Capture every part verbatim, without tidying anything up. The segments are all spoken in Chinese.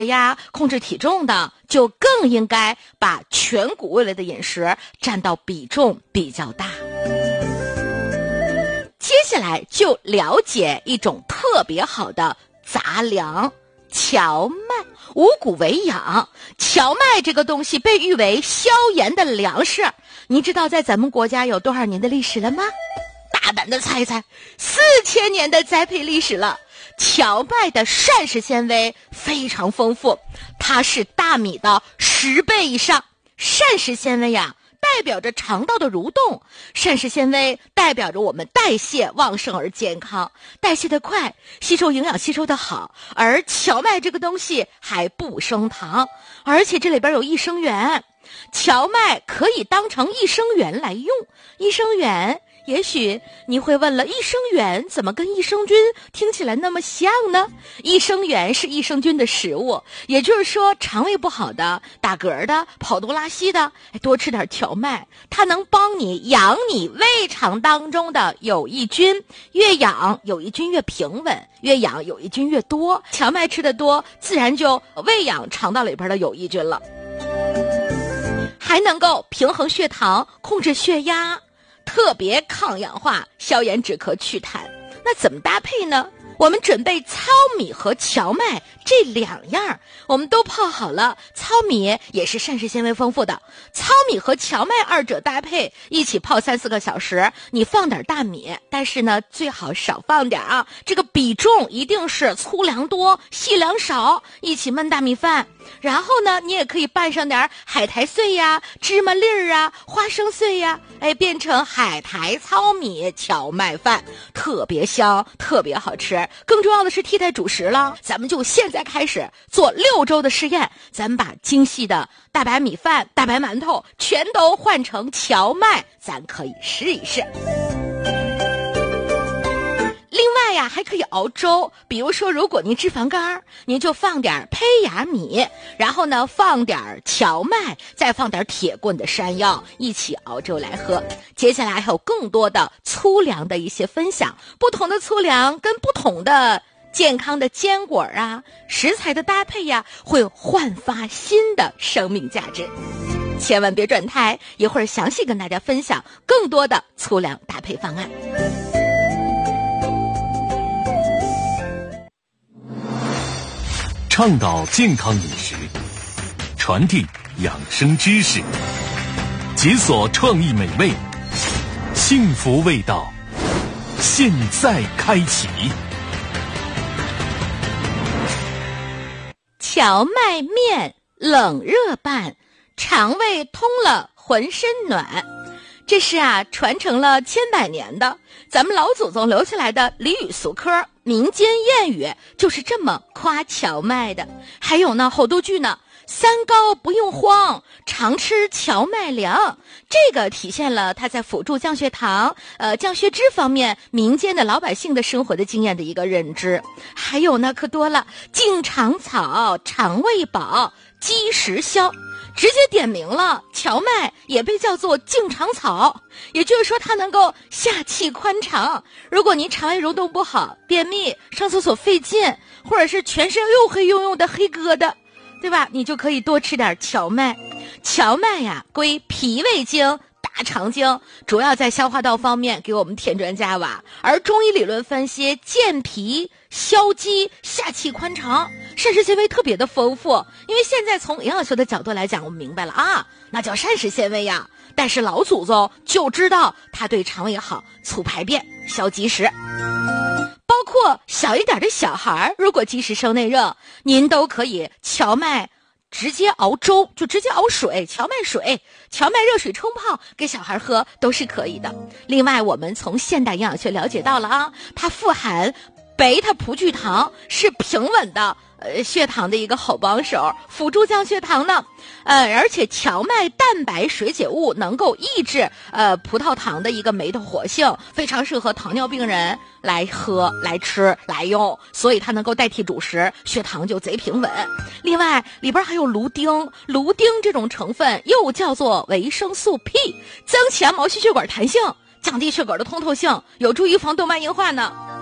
呀、控制体重的，就更应该把全谷物类的饮食占到比重比较大。接下来就了解一种特别好的杂粮——荞麦。五谷为养，荞麦这个东西被誉为消炎的粮食。你知道在咱们国家有多少年的历史了吗？大胆的猜一猜，四千年的栽培历史了。荞麦的膳食纤维非常丰富，它是大米的十倍以上。膳食纤维呀、啊代表着肠道的蠕动，膳食纤维代表着我们代谢旺盛而健康，代谢的快，吸收营养吸收的好。而荞麦这个东西还不升糖，而且这里边有益生元，荞麦可以当成益生元来用。益生元，也许你会问了，益生元怎么跟益生菌听起来那么像呢？益生元是益生菌的食物，也就是说肠胃不好的、打嗝的、跑肚拉稀的，多吃点荞麦，它能帮你养你胃肠当中的有益菌，越养有益菌越平稳，越养有益菌越多，荞麦吃得多，自然就喂养肠道里边的有益菌了。还能够平衡血糖，控制血压，特别抗氧化、消炎止咳祛痰。那怎么搭配呢？我们准备糙米和荞麦这两样，我们都泡好了。糙米也是膳食纤维丰富的，糙米和荞麦二者搭配一起泡三四个小时。你放点大米，但是呢最好少放点啊，这个比重一定是粗粮多细粮少，一起焖大米饭。然后呢你也可以拌上点海苔碎呀、芝麻粒儿啊、花生碎呀，哎，变成海苔糙米荞麦饭，特别香，特别好吃。更重要的是替代主食了，咱们就现在开始做六周的试验，咱们把精细的大白米饭、大白馒头全都换成荞麦，咱可以试一试。另外呀，还可以熬粥，比如说如果您脂肪肝，您就放点胚芽米，然后呢放点荞麦，再放点铁棍的山药，一起熬粥来喝。接下来还有更多的粗粮的一些分享，不同的粗粮跟不同的健康的坚果啊、食材的搭配呀，会焕发新的生命价值。千万别转台，一会儿详细跟大家分享更多的粗粮搭配方案。 倡导健康饮食，传递养生知识，解锁创意美味，幸福味道，现在开启。 荞麦面冷热拌，肠胃通了浑身暖。这是啊传承了千百年的咱们老祖宗留下来的俚语俗科，民间谚语就是这么夸荞麦的。还有呢好多句呢，三高不用慌，常吃荞麦粮，这个体现了它在辅助降血糖、呃降血脂方面民间的老百姓的生活的经验的一个认知。还有呢可多了，净肠草、肠胃宝、积食消，直接点明了荞麦也被叫做净肠草，也就是说它能够下气宽肠。如果您肠胃蠕动不好、便秘、上厕所费劲，或者是全身又黑又又的黑疙瘩，对吧？你就可以多吃点荞麦。荞麦呀归脾胃经、大肠经，主要在消化道方面给我们添砖加瓦。而中医理论分析，健脾消积、下气宽肠，膳食纤维特别的丰富。因为现在从营养学的角度来讲，我们明白了啊，那叫膳食纤维呀。但是老祖宗就知道它对肠胃好，促排便、消积食。包括小一点的小孩，如果积食生内热，您都可以荞麦直接熬粥，就直接熬水，荞麦水、荞麦热水冲泡给小孩喝都是可以的。另外我们从现代营养学了解到了啊，它富含贝塔葡聚糖，是平稳的呃血糖的一个好帮手，辅助降血糖呢。呃，而且荞麦蛋白水解物能够抑制呃葡萄糖的一个酶的活性，非常适合糖尿病人来喝、来吃、来用，所以它能够代替主食，血糖就贼平稳。另外里边还有芦丁，芦丁这种成分又叫做维生素 P， 增强毛细血管弹性，降低血管的通透性，有助于防动脉硬化呢。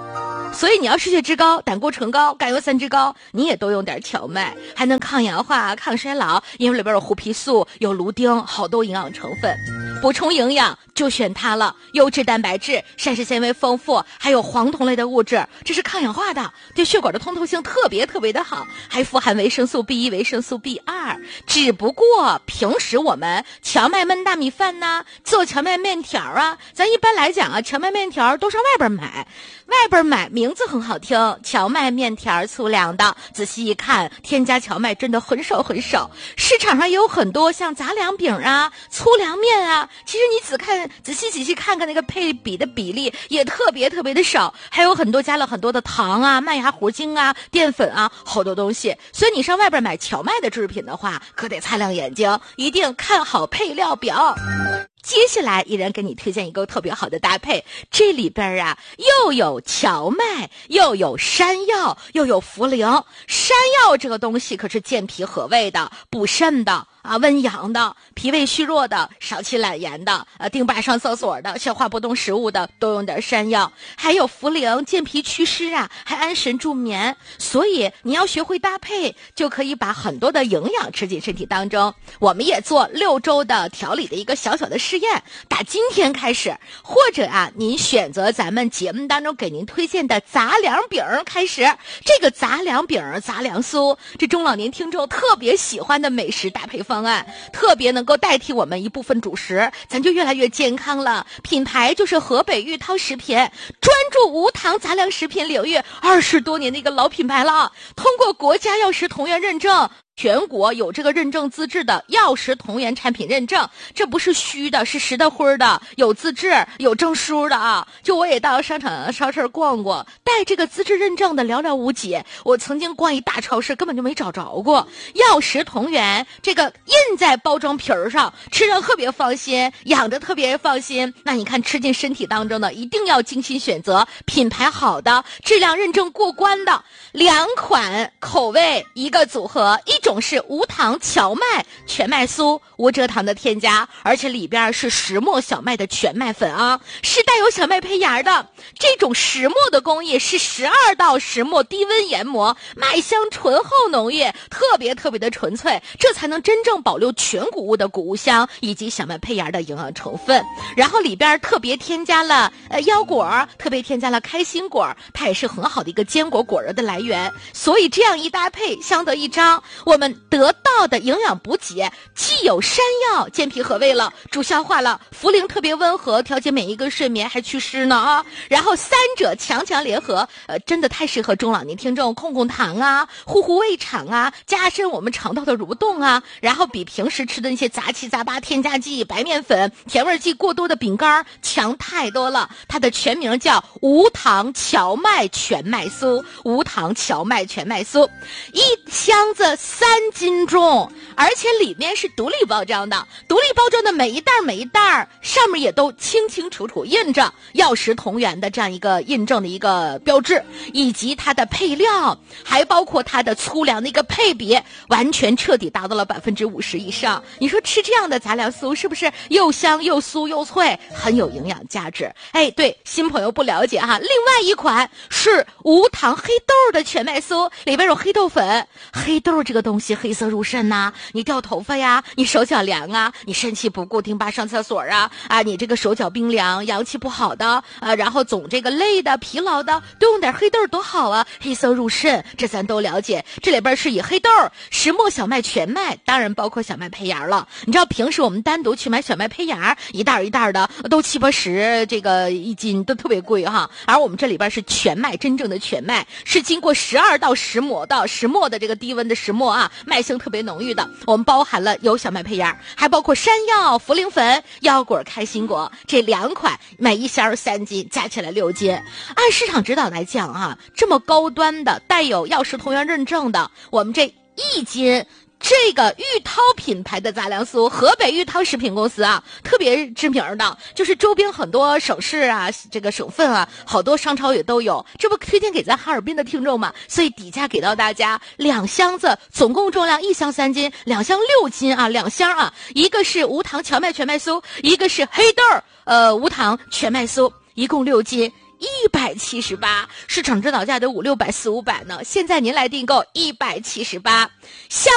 所以你要是血脂高、胆固醇高、甘油三酯高，你也多用点荞麦，还能抗氧化、抗衰老，因为里边有胡皮素、有芦丁，好多营养成分。补充营养就选它了，优质蛋白质、膳食纤维丰富，还有黄酮类的物质，这是抗氧化的，对血管的通透性特别特别的好，还富含维生素 B 一、维生素 B 二。只不过平时我们荞麦焖大米饭呐，做荞麦面条啊，咱一般来讲啊，荞麦面条都上外边买，外边买名字很好听，荞麦面条粗粮的，仔细一看，添加荞麦真的很少很少。市场上也有很多像杂粮饼啊、粗粮面啊，其实你仔看仔细仔细看看那个配比的比例也特别特别的少，还有很多加了很多的糖啊、麦芽糊精啊、淀粉啊，好多东西。所以你上外边买荞麦的制品的话，可得擦亮眼睛，一定看好配料表。接下来依然给你推荐一个特别好的搭配，这里边啊又有荞麦，又有山药，又有茯苓。山药这个东西可是健脾和胃的，补肾的啊，温阳的，脾胃虚弱的，少气懒言的，呃，定爸上厕所的，消化不动食物的，都用点山药。还有茯苓，健脾祛湿啊，还安神助眠。所以你要学会搭配，就可以把很多的营养吃进身体当中。我们也做六周的调理的一个小小的试验，打今天开始，或者啊，您选择咱们节目当中给您推荐的杂粮饼开始。这个杂粮饼、杂粮酥，这中老年听众特别喜欢的美食搭配方案，特别能够代替我们一部分主食，咱就越来越健康了。品牌就是河北玉涛食品，专注无糖杂粮食品领域二十多年的一个老品牌了，通过国家药食同源认证，全国有这个认证资质的药食同源产品认证，这不是虚的，是实的灰的，有资质有证书的啊！就我也到商场超市逛过，带这个资质认证的寥寥无几，我曾经逛一大超市根本就没找着过。药食同源这个印在包装皮儿上，吃着特别放心，养着特别放心。那你看吃进身体当中的，一定要精心选择品牌好的、质量认证过关的。两款口味一个组合，一种是无糖荞麦全麦酥，无蔗糖的添加，而且里边是石磨小麦的全麦粉啊，是带有小麦胚芽的。这种石磨的工艺是十二道石磨低温研磨，麦香醇厚浓郁，特别特别的纯粹，这才能真正保留全谷物的谷物香以及小麦胚芽的营养成分。然后里边特别添加了呃腰果，特别添加了开心果，它也是很好的一个坚果果仁的来源。所以这样一搭配，相得益彰，我们得到的营养补给既有山药健脾和胃了，助消化了，茯苓特别温和，调节每一个睡眠，还祛湿呢啊。然后三者强强联合，呃，真的太适合中老年听众控控糖啊，护护胃肠啊，加深我们肠道的蠕动啊。然后比平时吃的那些杂七杂八添加剂、白面粉、甜味剂过多的饼干强太多了。它的全名叫无糖荞麦全麦酥，无糖荞麦全麦酥，一箱子三斤重，而且里面是独立包装的，独立包装的每一袋每一袋上面也都清清楚楚印着药食同源的这样一个印证的一个标志，以及它的配料，还包括它的粗粮的一个配比，完全彻底达到了百分之五十以上。你说吃这样的杂粮酥是不是又香又酥又脆，很有营养价值？哎，对，新朋友不了解哈，另外一款是无糖黑豆的全麦酥，里边有黑豆粉。黑豆这个东西黑色入肾呐、啊，你掉头发呀，你手脚凉啊，你肾气不固，丁巴上厕所啊啊，你这个手脚冰凉，阳气不好的啊，然后总这个累的疲劳的，多用点黑豆多好啊，黑色入肾，这咱都了解。这里边是以黑豆、石磨小麦全麦，当然包括小麦胚芽了。你知道平时我们单独去买小麦胚芽，一袋一袋的都七八十，这个一斤都特别贵哈。而我们这里边是全麦，真正的全麦，是经过十二道石磨的石磨的这个低温的石磨啊，麦香特别浓郁的。我们包含了有小麦胚芽，还包括山药、茯苓粉、腰果、开心果这两款，每一箱三斤，加起来六斤。按市场指导来讲啊，这么高端的带有药食同源认证的，我们这一斤这个玉涛品牌的杂粮酥，河北玉涛食品公司啊，特别知名的，就是周边很多省市啊，这个省份啊，好多商超也都有，这不推荐给咱哈尔滨的听众嘛，所以底价给到大家两箱子，总共重量一箱三斤，两箱六斤啊，两箱啊，一个是无糖荞麦全麦酥，一个是黑豆呃无糖全麦酥，一共六斤。 一百七十八，市场指导价得五六百四五百呢，现在您来订购一百七十八。像